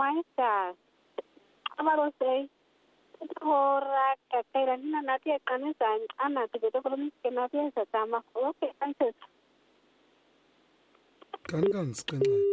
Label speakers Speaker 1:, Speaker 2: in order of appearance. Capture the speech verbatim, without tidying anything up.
Speaker 1: maisa. Amaro say. Hora kakera nina natia kanisa ana tibeto promis kenatia sa tama. Okay, thanks.
Speaker 2: Kan kan siqinqayo.